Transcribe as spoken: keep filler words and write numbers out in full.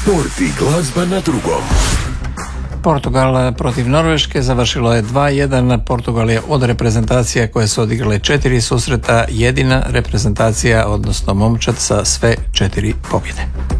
Sport i glazba na drugom. Portugal protiv Norveške završilo je dva jedan. Portugal je od reprezentacija koje su odigrale četiri susreta jedina reprezentacija, odnosno momčad sa sve četiri pobjede.